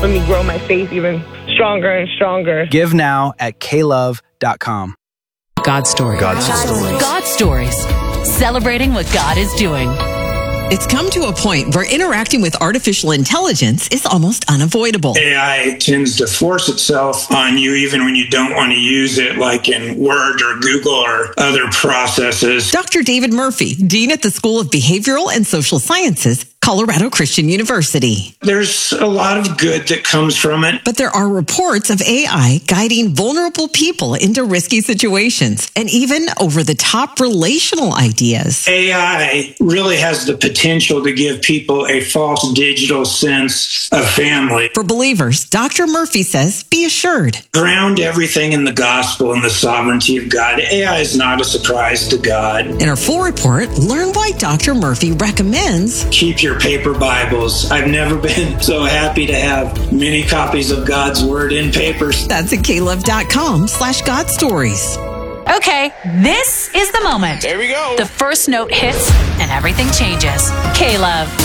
helping me grow my faith even stronger and stronger. Give now at klove.com. God Stories. God Stories. Celebrating what God is doing. It's come to a point where interacting with artificial intelligence is almost unavoidable. AI tends to force itself on you even when you don't want to use it, like in Word or Google or other processes. Dr. David Murphy, Dean at the School of Behavioral and Social Sciences, Colorado Christian University. There's a lot of good that comes from it. But there are reports of AI guiding vulnerable people into risky situations and even over-the-top relational ideas. AI really has the potential to give people a false digital sense of family. For believers, Dr. Murphy says, be assured. Ground everything in the gospel and the sovereignty of God. AI is not a surprise to God. In our full report, learn why Dr. Murphy recommends keep your paper Bibles. I've never been so happy to have many copies of God's Word in papers. That's at klove.com/God Stories. Okay, this is the moment. There we go. The first note hits and everything changes. K-Love.